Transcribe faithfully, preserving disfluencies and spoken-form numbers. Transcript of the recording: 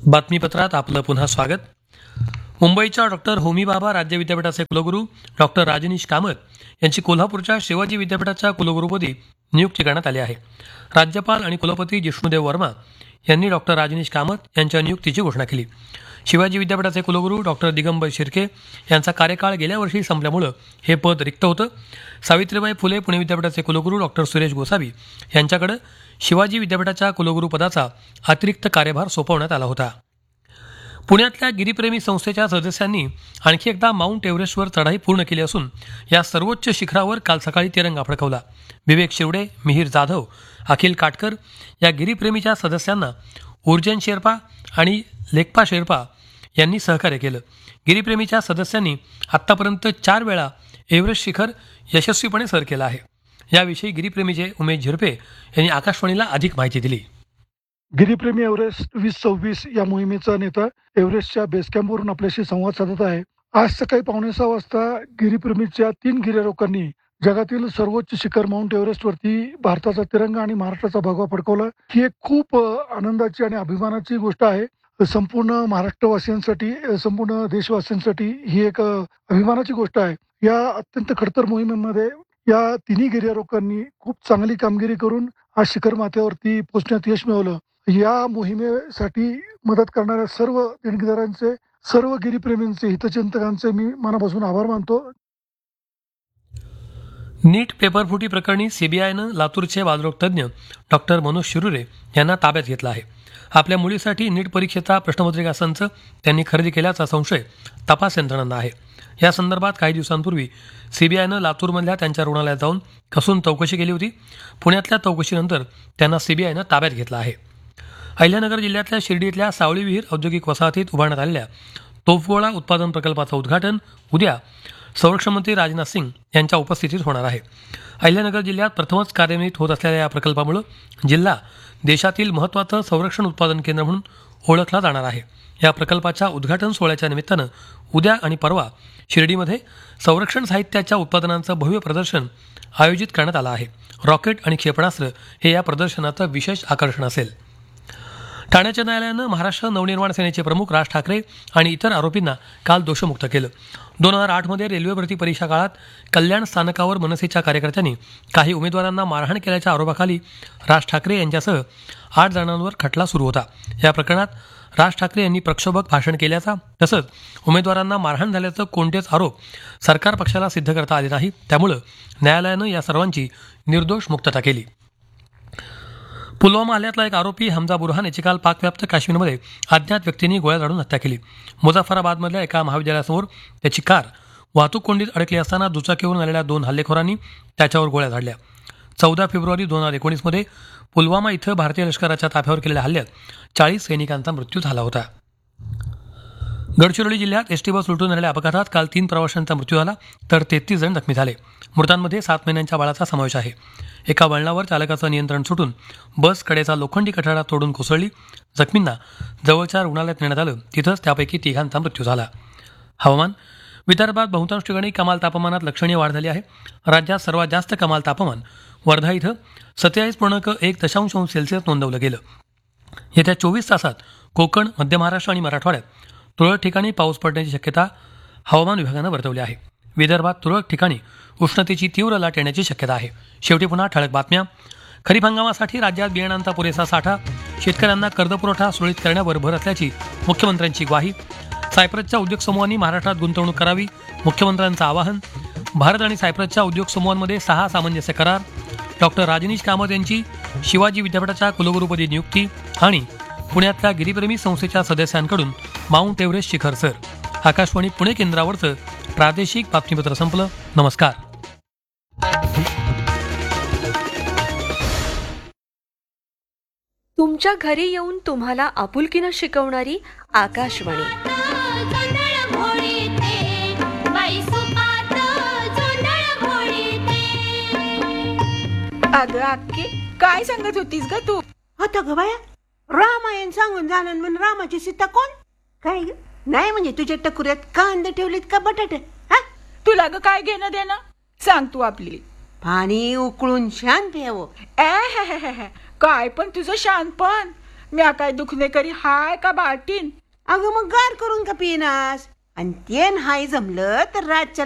बातमीपत्रात आपलं पुन्हा स्वागत. मुंबईच्या डॉक्टर होमी भाभा राज्य विद्यापीठाचे कुलगुरू डॉक्टर राजनीश कामत यांची कोल्हापूरच्या शिवाजी विद्यापीठाच्या कुलगुरूपदी नियुक्ती करण्यात आली आहे. राज्यपाल आणि कुलपती जिष्णुदेव वर्मा यांनी डॉक्टर राजनीश कामत यांच्या नियुक्तीची घोषणा केली. शिवाजी विद्यापीठाचे कुलगुरू डॉक्टर दिगंबर शिर्के यांचा कार्यकाळ गेल्या वर्षी संपल्यामुळे हे पद रिक्त होतं. सावित्रीबाई फुले पुणे विद्यापीठाचे कुलगुरू डॉक्टर सुरेश गोसावी यांच्याकडे शिवाजी विद्यापीठाच्या कुलगुरू पदाचा अतिरिक्त कार्यभार सोपवण्यात आला होता. पुण्यातल्या गिरीप्रेमी संस्थेच्या सदस्यांनी आणखी एकदा माउंट एव्हरेस्टवर चढाई पूर्ण केली असून या सर्वोच्च शिखरावर काल सकाळी तिरंगा फडकवला. विवेक शिवडे, मिहीर जाधव, अखिल काटकर या गिरीप्रेमीच्या सदस्यांना उर्जन शेर्पा आणि लेखपा शेर्पा यांनी सहकार्य केलं. गिरीप्रेमीच्या सदस्यांनी आत्तापर्यंत चार वेळा एव्हरेस्ट शिखर यशस्वीपणे सर केलं आहे. याविषयी गिरीप्रेमीचे उमेश झिरपे यांनी आकाशवाणीला अधिक माहिती दिली. गिरीप्रेमी एव्हरेस्ट वीस सव्वीस या मोहिमेचा नेता एव्हरेस्टच्या बेसकॅम्पवरून आपल्याशी संवाद साधत आहे. आज सकाळी पावणे सहा वाजता गिरीप्रेमीच्या तीन गिर्यारोहकांनी जगातील सर्वोच्च शिखर माउंट एव्हरेस्ट वरती भारताचा तिरंगा आणि महाराष्ट्राचा भगवा फडकवला. ही एक खूप आनंदाची आणि अभिमानाची गोष्ट आहे. संपूर्ण महाराष्ट्रवासियांसाठी, संपूर्ण देशवासियांसाठी ही एक अभिमानाची गोष्ट आहे. या अत्यंत खडतर मोहिमेमध्ये या तिन्ही गिर्यारोहकांनी खूप चांगली कामगिरी करून आज शिखर माथ्यावरती पोहोचण्यात यश मिळवलं. या मोहिमेसाठी मदत करणाऱ्या सर्व देणगीदारांचे, सर्व गिरीप्रेमींचे, हितचिंतकांचे मी मनापासून आभार मानतो. नीट पेपरफुटी प्रकरणी सीबीआयनं लातूरचे बालरोग तज्ज्ञ डॉक्टर मनोज शिरुरे यांना ताब्यात घेतलं आहे. आपल्या मुलीसाठी नीट परीक्षेचा प्रश्नपत्रिका संच त्यांनी खरेदी केल्याचा संशय तपास यंत्रणांना आहे. या संदर्भात काही दिवसांपूर्वी सीबीआयनं लातूरमधल्या त्यांच्या रुग्णालयात जाऊन कसून चौकशी केली होती. पुण्यातल्या चौकशीनंतर त्यांना सीबीआयनं ताब्यात घेतलं आहे. अहिल्यानगर जिल्ह्यातल्या शिर्डी इथल्या सावळी विहीर औद्योगिक वसाहतीत उभारण्यात आलेल्या तोफगोळा उत्पादन प्रकल्पाचं उद्घाटन उद्या संरक्षण मंत्री राजनाथ सिंग यांच्या उपस्थितीत होणार आहे. अहिल्यानगर जिल्ह्यात प्रथमच कार्यान्वित होत असलेल्या या प्रकल्पामुळे जिल्हा देशातील महत्त्वाचं संरक्षण उत्पादन केंद्र म्हणून ओळखला जाणार आहे. या प्रकल्पाच्या उद्घाटन सोहळ्याच्या निमित्तानं उद्या आणि परवा शिर्डीमध्ये संरक्षण साहित्याच्या उत्पादनांचं भव्य प्रदर्शन आयोजित करण्यात आलं आहे. रॉकेट आणि क्षेपणास्त्र हे या प्रदर्शनाचं विशेष आकर्षण असेल. ठाण्याच्या न्यायालयानं महाराष्ट्र नवनिर्माण सेनेचे प्रमुख राज ठाकरे आणि इतर आरोपींना काल दोषमुक्त केलं. दोन हजार आठमध्ये रेल्वे भरती परीक्षा काळात कल्याण स्थानकावर मनसेच्या कार्यकर्त्यांनी काही उमेदवारांना मारहाण केल्याच्या आरोपाखाली राज ठाकरे यांच्यासह आठ जणांवर खटला सुरू होता. या प्रकरणात राज ठाकरे यांनी प्रक्षोभक भाषण केल्याचा तसंच उमेदवारांना मारहाण झाल्याचं कोणतेच आरोप सरकार पक्षाला सिद्ध करता आले नाही. त्यामुळे न्यायालयानं या सर्वांची निर्दोष मुक्तता केली. पुलवामा हल्ल्यातला एक आरोपी हमजा बुरहान याची काल पाकव्याप्त काश्मीरमध्ये अज्ञात व्यक्तींनी गोळ्या झाडून हत्या केली. मुझफ्फराबादमधल्या एका महाविद्यालयासमोर त्याची कार वाहतूक कोंडीत अडकली असताना दुचाकीवरून आलेल्या दोन हल्लेखोरांनी त्याच्यावर गोळ्या झाडल्या. चौदा फेब्रुवारी दोन हजार एकोणीसमध्ये पुलवामा इथं भारतीय लष्कराच्या ताफ्यावर केलेल्या हल्ल्यात चाळीस सैनिकांचा मृत्यू झाला होता. गडचिरोली जिल्ह्यात एसटी बस उलटून झालेल्या अपघातात काल तीन प्रवाशांचा मृत्यू झाला तर तेहतीस जण जखमी झाले. मृतांमध्ये सात महिन्यांच्या बाळाचा समावेश आहे. एका वळणावर चालकाचं नियंत्रण सुटून बस कडेचा लोखंडी कठाडा तोडून कोसळली. जखमींना जवळच्या रुग्णालयात नेण्यात आलं. तिथंच त्यापैकी तिघांचा मृत्यू झाला. हवामान. विदर्भात बहुतांश ठिकाणी कमाल तापमानात लक्षणीय वाढ झाली आहे. राज्यात सर्वात जास्त कमाल तापमान वर्धा इथं सत्तेचाळीस पूर्णांक एक दशांश अंश सेल्सिअस नोंदवलं गेलं. येत्या चोवीस तासात कोकण, मध्य महाराष्ट्र आणि मराठवाड्यात तुरळक ठिकाणी पाऊस पडण्याची शक्यता हवामान विभागानं वर्तवली आहे. विदर्भात तुरळक ठिकाणी उष्णतेची तीव्र लाट येण्याची शक्यता आहे. शेवटी पुन्हा ठळक बातम्या. खरीप हंगामासाठी राज्यात बियाणांचा पुरेसा साठा, शेतकऱ्यांना कर्जपुरवठा सुरळीत करण्यावर भर असल्याची मुख्यमंत्र्यांची ग्वाही. सायप्रसच्या उद्योग समूहांनी महाराष्ट्रात गुंतवणूक करावी, मुख्यमंत्र्यांचं आवाहन. भारत आणि सायप्रसच्या उद्योग समूहांमध्ये सहा सामंजस्य करार. डॉक्टर राजनीश कामत यांची शिवाजी विद्यापीठाच्या कुलगुरूपदी नियुक्ती आणि पुण्यातल्या गिरीप्रेमी संस्थेच्या सदस्यांकडून माउंट एव्हरेस्ट शिखर सर. आकाशवाणी पुणे केंद्रावरचं प्रादेशिक बातमीपत्र संपलं. नमस्कार. तुमच्या घरी येऊन तुम्हाला आपुलकीनं शिकवणारी आकाशवाणी. अगं अक्की, काय सांगत होतीस ग तू? आता ग बाया, रामायण सांगून झालं म्हणजे रामाची सीता कोण? काय ग? नाही म्हणजे तुझ्या टकुऱ्यात कांदे ठेवलेत का बटाटे? हा, तुला ग काय घेणं देणं? सांग तू आपली. पाणी उकळून शांत प्यावं. ए काय पण तुझं शानपण. मी काय दुखणे करी हाय का बाटीन. अगं मग गार करून का पिनास आणि ते नाही जमलं तर रातच्या